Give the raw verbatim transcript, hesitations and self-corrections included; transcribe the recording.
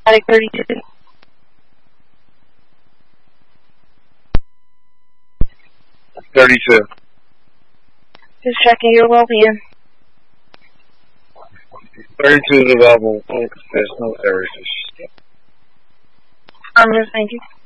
Attic thirty-two. thirty-two. Just checking your well-being. thirty-two is available. There's no errors. Um, thank you.